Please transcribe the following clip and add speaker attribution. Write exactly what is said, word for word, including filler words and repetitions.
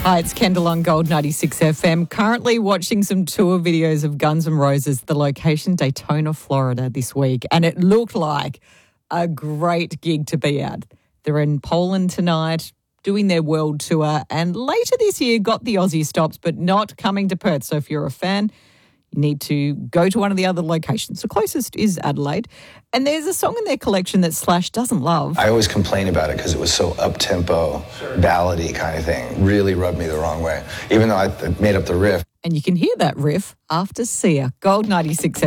Speaker 1: Hi, it's Kendall on Gold ninety-six F M. Currently watching some tour videos of Guns N' Roses, the location Daytona, Florida this week, and it looked like a great gig to be at. They're in Poland tonight doing their world tour, and later this year got the Aussie stops, but not coming to Perth. So if you're a fan, you need to go to one of the other locations. The closest is Adelaide. And there's a song in their collection that Slash doesn't love.
Speaker 2: I always complain about it because it was so up-tempo, ballady kind of thing. Really rubbed me the wrong way, even though I made up the riff.
Speaker 1: And you can hear that riff after Sia. Gold ninety-six